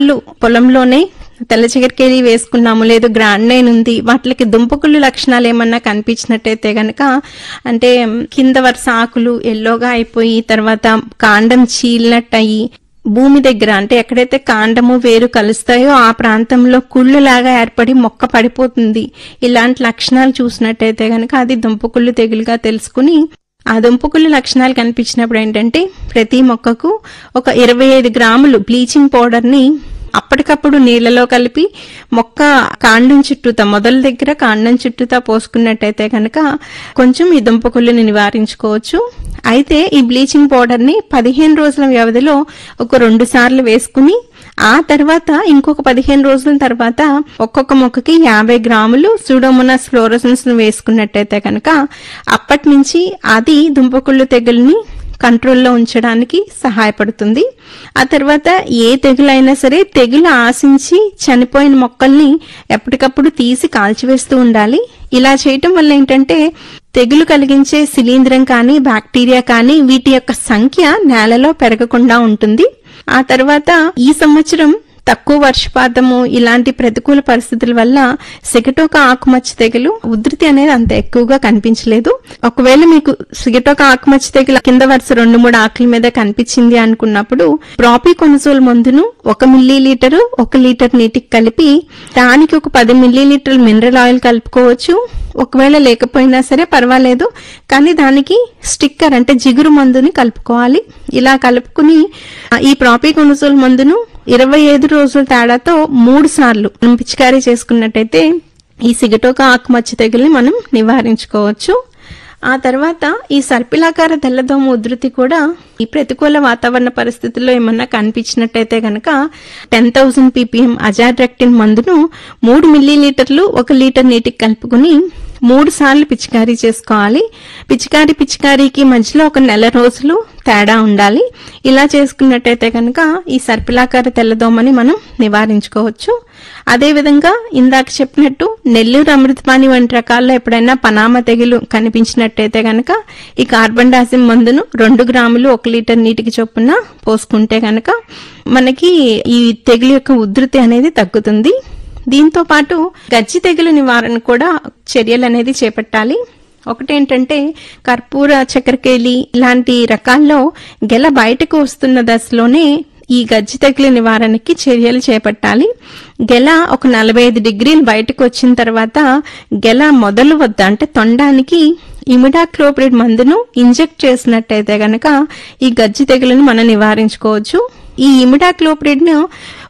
పొలంలోనే తెల్ల చిగరికేలి వేసుకున్నాము, లేదు గ్రాండ్ నైన్ ఉంది, వాటికి దుంపకుళ్ళు లక్షణాలు ఏమన్నా కనిపించినట్టయితే గనక, అంటే కింద వరుస ఆకులు ఎల్లోగా అయిపోయి తర్వాత కాండం చీలినట్టు అయ్యి భూమి దగ్గర అంటే ఎక్కడైతే కాండము వేరు కలుస్తాయో ఆ ప్రాంతంలో కుళ్ళులాగా ఏర్పడి మొక్క పడిపోతుంది, ఇలాంటి లక్షణాలు చూసినట్టయితే గనక అది దుంపకుళ్ళు తెగులుగా తెలుసుకుని, ఆ దుంపకుళ్ళు లక్షణాలు కనిపించినప్పుడు ఏంటంటే ప్రతి మొక్కకు ఒక 25 గ్రాములు బ్లీచింగ్ పౌడర్ ని అప్పటికప్పుడు నీళ్లలో కలిపి మొక్క కాండం చుట్టూతా, మొదల దగ్గర కాండం చుట్టూతా పోసుకున్నట్టయితే కనుక కొంచెం ఈ దుంపకుళ్ళని నివారించుకోవచ్చు. అయితే ఈ బ్లీచింగ్ పౌడర్ ని 15 రోజుల వ్యవధిలో ఒక 2 సార్లు వేసుకుని ఆ తర్వాత ఇంకొక 15 రోజుల తర్వాత ఒక్కొక్క మొక్కకి 50 గ్రాములు సూడోమోనాస్ ఫ్లోరోసెన్స్ ను వేసుకున్నట్టయితే కనుక అప్పటి నుంచి అది దుంపకుళ్ళు తెగుల్ని కంట్రోల్లో ఉంచడానికి సహాయపడుతుంది. ఆ తర్వాత ఏ తెగులైనా సరే తెగులు ఆశించి చనిపోయిన మొక్కల్ని ఎప్పటికప్పుడు తీసి కాల్చివేస్తూ ఉండాలి. ఇలా చేయటం వల్ల ఏంటంటే తెగులు కలిగించే శిలీంధ్రం కానీ బ్యాక్టీరియా కానీ వీటి యొక్క సంఖ్య నేలలో పెరగకుండా ఉంటుంది. ఆ తర్వాత ఈ సంవత్సరం తక్కువ వర్షపాతము ఇలాంటి ప్రతికూల పరిస్థితుల వల్ల సిగటోక ఆకుమచ్చ తెగులు ఉధృతి అనేది అంత ఎక్కువగా కనిపించలేదు. ఒకవేళ మీకు సిగటోక ఆకుమచ్చ తెగులు కింద వరుస 2-3 ఆకుల మీద కనిపించింది అనుకున్నప్పుడు ప్రాపికొనజోల్ మందును 1 మిల్లీలీటరు 1 లీటర్ నీటికి కలిపి దానికి ఒక 10 మిల్లీలీటర్ల మినరల్ ఆయిల్ కలుపుకోవచ్చు. ఒకవేళ లేకపోయినా సరే పర్వాలేదు, కానీ దానికి స్టిక్కర్ అంటే జిగురు మందుని కలుపుకోవాలి. ఇలా కలుపుకుని ఈ ప్రాపికొనజోల్ మందును 25 రోజుల తేడాతో 3 సార్లు మనం పిచికారీ చేసుకున్నట్టయితే ఈ సిగటోక ఆకుమచ్చ తెగుల్ని మనం నివారించుకోవచ్చు. ఆ తర్వాత ఈ సర్పిలాకార తెల్లదోమ ఉధృతి కూడా ఈ ప్రతికూల వాతావరణ పరిస్థితుల్లో ఏమన్నా కనిపించినట్టయితే గనక 10,000 ppm అజాడ్రెక్టిన్ మందును 3 మిల్లీలీటర్లు 1 లీటర్ నీటికి కలుపుకుని 3 సార్లు పిచికారీ చేసుకోవాలి. పిచికారీకి మధ్యలో ఒక నెల రోజులు తేడా ఉండాలి. ఇలా చేసుకున్నట్టయితే కనుక ఈ సర్పిలాకార తెల్లదోమని మనం నివారించుకోవచ్చు. అదేవిధంగా ఇందాక చెప్పినట్టు నెల్లూరు అమృతపాణి వంటి రకాల్లో ఎప్పుడైనా పనామ తెగులు కనిపించినట్టయితే గనక ఈ కార్బన్ డాసిమ్ మందును 2 గ్రాములు 1 లీటర్ నీటికి చొప్పున పోసుకుంటే గనక మనకి ఈ తెగులు యొక్క ఉధృతి అనేది తగ్గుతుంది. దీంతో పాటు గజ్జి తెగులు నివారణ కూడా చర్యలు అనేది చేపట్టాలి. ఒకటేంటంటే కర్పూర చక్కెరకేలి ఇలాంటి రకాల్లో గెల బయటకు వస్తున్న దశలోనే ఈ గజ్జి తెగులు నివారణకి చర్యలు చేపట్టాలి. గెల ఒక 45 డిగ్రీలు బయటకు వచ్చిన తర్వాత గెల మొదలు వద్ద అంటే తొండానికి ఇమిడాక్లోప్రిడ్ మందును ఇంజెక్ట్ చేసినట్టయితే గనక ఈ గజ్జి తెగులను మనం నివారించుకోవచ్చు. ఈ ఇమిడాక్లోప్రిడ్ ను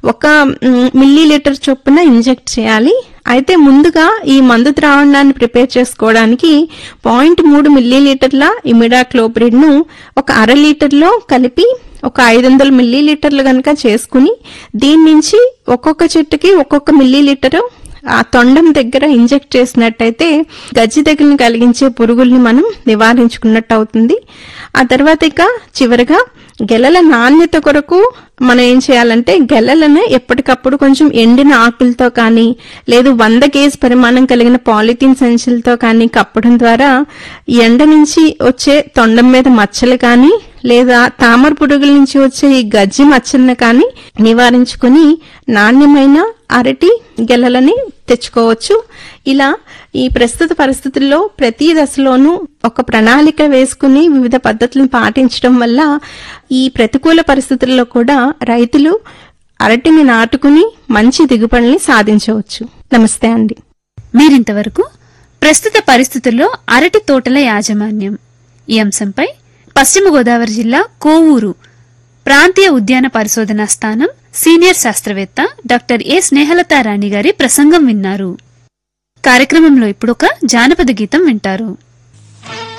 1 మిల్లీలీటర్ చొప్పున ఇంజెక్ట్ చేయాలి. అయితే ముందుగా ఈ మందు ద్రావణాన్ని ప్రిపేర్ చేసుకోవడానికి 0.3 మిల్లీలీటర్ల ఇమిడాక్లోప్రిడ్ ను ఒక అర లీటర్లో కలిపి ఒక 500 మిల్లీలీటర్లు గనక చేసుకుని దీని నుంచి ఒక్కొక్క చెట్టుకి ఒక్కొక్క మిల్లీలీటరు ఆ తొండం దగ్గర ఇంజెక్ట్ చేసినట్టయితే గజ్జి తెగుల్ని కలిగించే పురుగుల్ని మనం నివారించుకున్నట్టు అవుతుంది. ఆ తర్వాత ఇక చివరిగా గెలల నాణ్యత కొరకు మనం ఏం చేయాలంటే గెలలను ఎప్పటికప్పుడు కొంచెం ఎండిన ఆకులతో కానీ లేదు 100 కేజీ పరిమాణం కలిగిన పాలిథిన్ సంచులతో కానీ కప్పడం ద్వారా ఎండ నుంచి వచ్చే తొండం మీద మచ్చలు కానీ లేదా తామర పురుగుల నుంచి వచ్చే ఈ గజ్జి మచ్చలను కానీ నివారించుకుని నాణ్యమైన అరటి గెలలని తెచ్చుకోవచ్చు. ఇలా ఈ ప్రస్తుత పరిస్థితుల్లో ప్రతి దశలోనూ ఒక ప్రణాళిక వేసుకుని వివిధ పద్ధతులను పాటించడం వల్ల ఈ ప్రతికూల పరిస్థితుల్లో కూడా రైతులు అరటిని నాటుకుని మంచి దిగుబడుల్ని సాధించవచ్చు. నమస్తే అండి. మీరింతవరకు ప్రస్తుత పరిస్థితుల్లో అరటి తోటల యాజమాన్యం ఈ అంశంపై పశ్చిమ గోదావరి జిల్లా కోవూరు ప్రాంతీయ ఉద్యాన పరిశోధనా స్థానం సీనియర్ శాస్త్రవేత్త డాక్టర్ ఏ స్నేహలతారాణి గారి ప్రసంగం విన్నారు. కార్యక్రమంలో ఇప్పుడొక జానపద గీతం వింటారు.